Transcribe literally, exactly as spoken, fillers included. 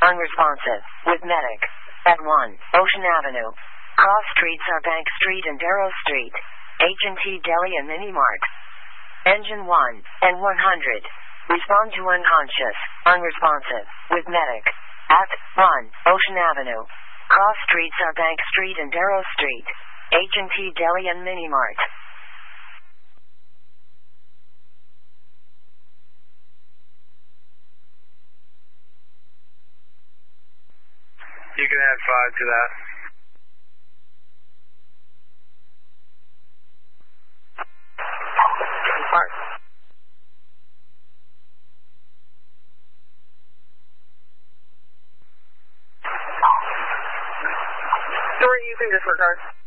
unresponsive, with medic. At one, Ocean Avenue. Cross streets are Bank Street and Darrow Street. H and T Deli and Mini Mart. Engine one, and one hundred. Respond to unconscious, unresponsive, with medic. At one, Ocean Avenue. Cross streets are Bank Street and Darrow Street. H and T Deli and Mini Mart. You can add five to that. Park. Three, you can disregard.